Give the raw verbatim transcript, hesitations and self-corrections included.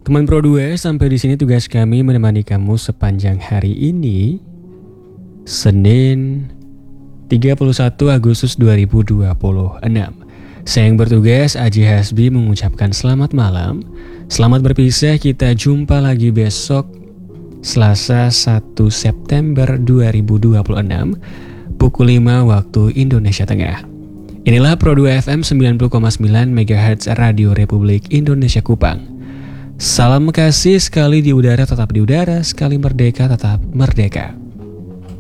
Teman Pro dua, sampai di sini tugas kami menemani kamu sepanjang hari ini, Senin tiga puluh satu Agustus dua ribu dua puluh enam. Saya yang bertugas, Aji Hasbi, mengucapkan selamat malam. Selamat berpisah, kita jumpa lagi besok Selasa satu September dua ribu dua puluh enam pukul lima waktu Indonesia Tengah. Inilah Pro dua F M sembilan puluh koma sembilan megahertz Radio Republik Indonesia Kupang. Salam kasih, sekali di udara tetap di udara, sekali merdeka tetap merdeka.